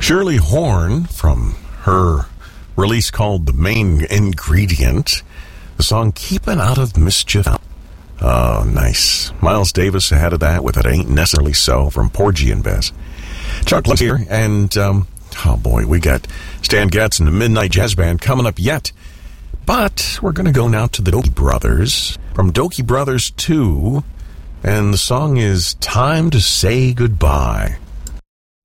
Shirley Horn from her release called The Main Ingredient. The song Keepin' Out of Mischief. Oh, nice. Miles Davis ahead of that with It Ain't Necessarily So from Porgy and Bess. Chuck Lewis here, and oh boy, we got Stan Getz and the Midnight Jazz Band coming up yet. But we're going to go now to the Dokie Brothers from Dokie Brothers 2, and the song is Time to Say Goodbye.